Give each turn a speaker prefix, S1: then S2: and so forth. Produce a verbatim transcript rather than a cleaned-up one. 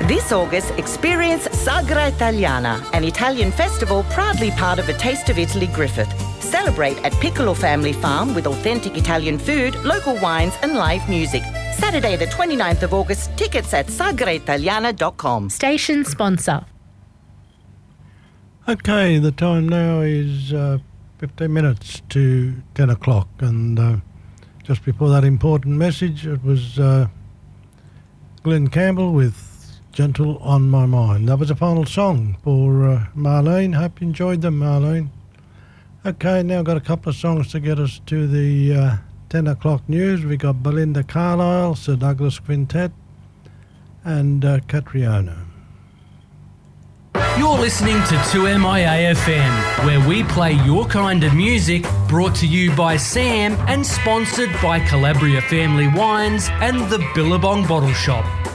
S1: This August, experience Sagra Italiana, an Italian festival proudly part of A Taste of Italy Griffith. Celebrate at Piccolo Family Farm with authentic Italian food, local wines and live music. Saturday the twenty-ninth of August, tickets at sagra italiana dot com.
S2: Station sponsor.
S3: Okay, the time now is uh, fifteen minutes to ten o'clock, and uh, just before that important message, it was uh, Glenn Campbell with Gentle on My Mind. That was a final song for uh, Marlene. Hope you enjoyed them, Marlene. Okay, now I've got a couple of songs to get us to the uh, ten o'clock news. We got Belinda Carlisle, Sir Douglas Quintet, and uh, Catriona.
S4: You're listening to two M I A F M, where we play your kind of music, brought to you by Sam and sponsored by Calabria Family Wines and the Billabong Bottle Shop.